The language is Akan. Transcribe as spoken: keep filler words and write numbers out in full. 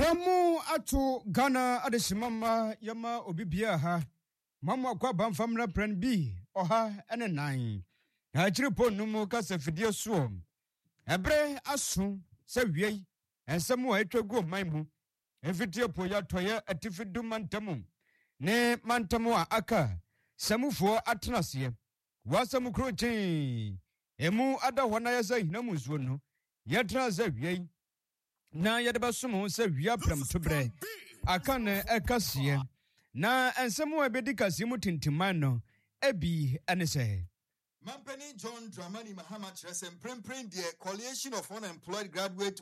Yamu atu Ghana adesimama yama obibia ha. Mama kwa bamfamra pren B oha ene nine. Na chiripo numu kasa fidie suo. Ebre asu se wiei. Ensemu etwegu maimu. Efidie po ya toye atifidu mantamu. Ne mantamu a aka. Samufuo atenasiye. Wasamu kruchi. Emu ada wana ya za hinamu zuonu. Yatra za wiei. Na yadeba sumu se wia pram tubre akane ekasiye na ensemu ebedi kasimu tintimano ebi anise Mampeni John Dramani Mahama Chresem Prem Prem the Coalition of Unemployed Graduate